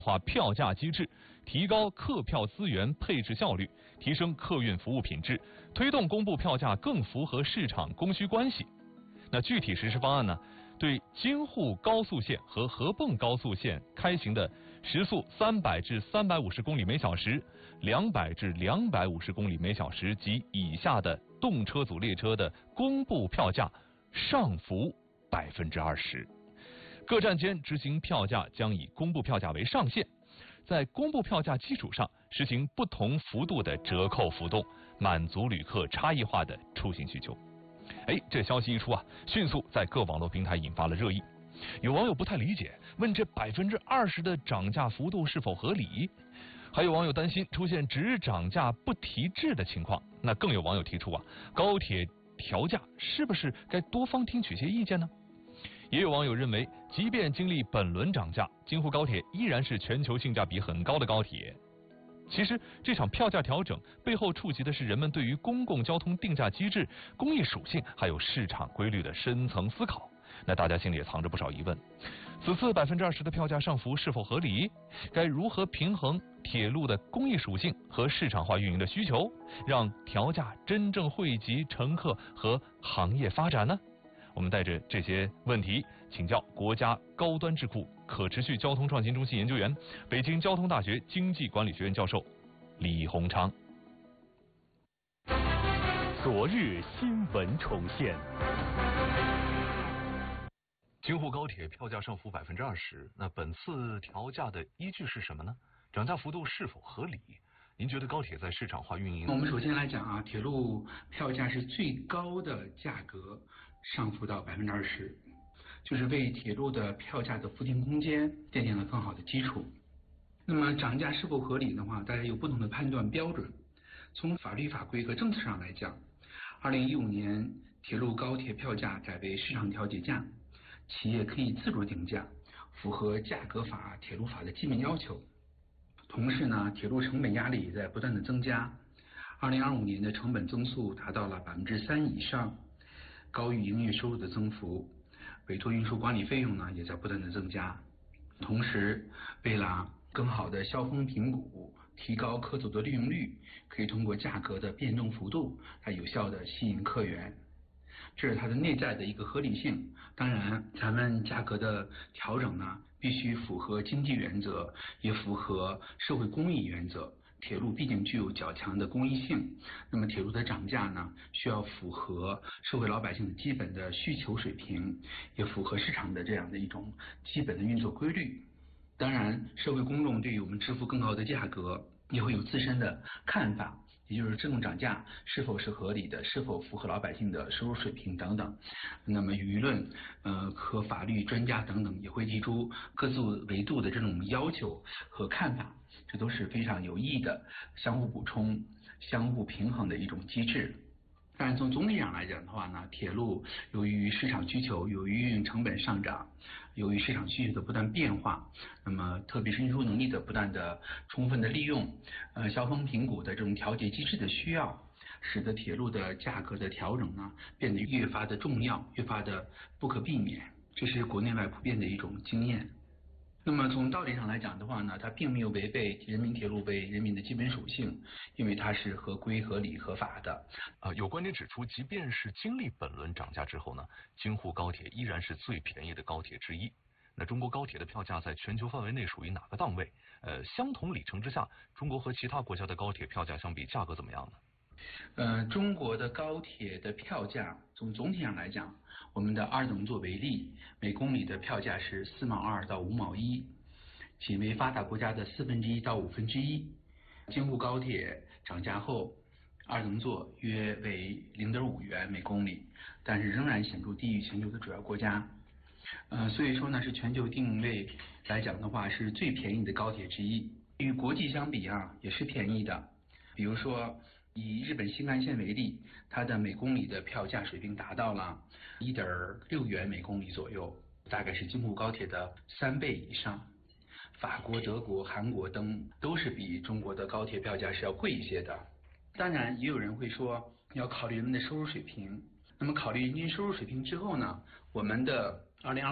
化票价机制，提高客票资源配置效率，提升客运服务品质，推动公布票价更符合市场供需关系。那具体实施方案呢？对京沪高速线和合泵高速线开行的时速300至350公里每小时、200至250公里每小时及以下的动车组列车的公布票价上浮20%。各站间执行票价将以公布票价为上限，在公布票价基础上实行不同幅度的折扣浮动，满足旅客差异化的出行需求。这消息一出啊，迅速在各网络平台引发了热议。有网友不太理解，问这20%的涨价幅度是否合理？还有网友担心出现只涨价不提质的情况。那更有网友提出啊，高铁调价是不是该多方听取些意见呢？也有网友认为，即便经历本轮涨价，京沪高铁依然是全球性价比很高的高铁。其实这场票价调整背后触及的是人们对于公共交通定价机制、公益属性还有市场规律的深层思考。那大家心里也藏着不少疑问：此次20%的票价上浮是否合理？该如何平衡铁路的公益属性和市场化运营的需求，让调价真正惠及乘客和行业发展呢？我们带着这些问题请教国家高端智库可持续交通创新中心研究员、北京交通大学经济管理学院教授李洪昌。 昨日新闻重现。 京沪高铁票价上浮20%，那本次调价的依据是什么呢？涨价幅度是否合理？您觉得高铁在市场化运营？ 我们首先来讲啊，铁路票价是最高的价格上浮到20%，就是为铁路的票价的浮停空间奠定了更好的基础。那么涨价是否合理的话，大家有不同的判断标准。从法律法规和政策上来讲，2015年铁路高铁票价改为市场调节价，企业可以自主定价，符合价格法、铁路法的基本要求。同时呢，铁路成本压力也在不断的增加，2025年的成本增速达到了3%以上，高于营业收入的增幅，委托运输管理费用呢也在不断的增加。同时，为了更好的销风评估，提高客组的利用率，可以通过价格的变动幅度来有效的吸引客源，这是它的内在的一个合理性。当然，咱们价格的调整呢，必须符合经济原则，也符合社会公益原则。铁路毕竟具有较强的公益性，那么铁路的涨价呢，需要符合社会老百姓的基本的需求水平，也符合市场的这样的一种基本的运作规律。当然，社会公众对于我们支付更高的价格也会有自身的看法，也就是这种涨价是否是合理的，是否符合老百姓的收入水平等等。那么舆论和法律专家等等也会提出各自维度的这种要求和看法，这都是非常有益的，相互补充、相互平衡的一种机制。当然，从总体上来讲的话呢，铁路由于市场需求，由于运营成本上涨，由于市场需求的不断变化，那么特别是运输能力的不断的充分的利用，销风评估的这种调节机制的需要，使得铁路的价格的调整呢变得越发的重要，越发的不可避免，这是国内外普遍的一种经验。那么从道理上来讲的话呢，它并没有违背人民铁路为人民的基本属性，因为它是合规、合理、合法的。 有观点指出，即便是经历本轮涨价之后呢，京沪高铁依然是最便宜的高铁之一。那中国高铁的票价在全球范围内属于哪个档位？相同里程之下，中国和其他国家的高铁票价相比，价格怎么样呢？ 中国的高铁的票价，从总体上来讲，我们的二等座为例，每公里的票价是4毛2到5毛1，仅为发达国家的1/4到1/5。京沪高铁涨价后，二等座约为0.5元每公里，但是仍然显著低于全球的主要国家。所以说呢，是全球定位来讲的话，是最便宜的高铁之一。与国际相比啊，也是便宜的。比如说，以日本新干线为例，它的每公里的票价水平达到了1.6元每公里左右，大概是京沪高铁的3倍以上。法国、德国、韩国等都是比中国的高铁票价是要贵一些的。当然，也有人会说要考虑人们的收入水平。那么考虑人均收入水平之后呢，我们的2025